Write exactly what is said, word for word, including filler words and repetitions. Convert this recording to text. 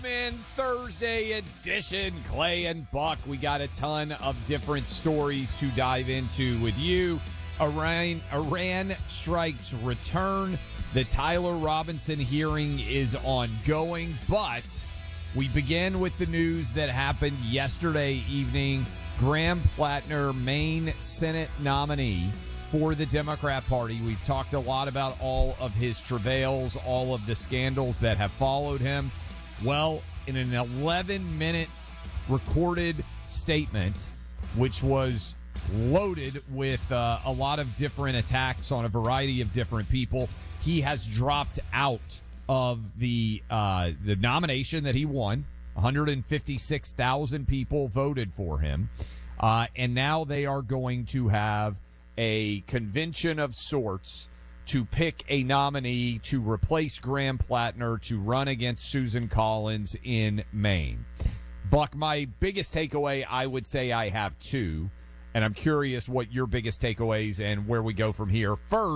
In Thursday edition, Clay and Buck. We got a ton of different stories to dive into with you. Iran, Iran strikes return. The Tyler Robinson hearing is ongoing, but we begin with the news that happened yesterday evening. Graham Plattner, Maine Senate nominee for the Democrat Party. We've talked a lot about all of his travails, all of the scandals that have followed him. Well, in an eleven-minute recorded statement, which was loaded with uh, a lot of different attacks on a variety of different people, he has dropped out of the uh, the nomination that he won. one hundred fifty-six thousand people voted for him, uh, and now they are going to have a convention of sorts to pick a nominee to replace Graham Plattner to run against Susan Collins in Maine. Buck, my biggest takeaway, I would say I have two, and I'm curious what your biggest takeaways and where we go from here. First,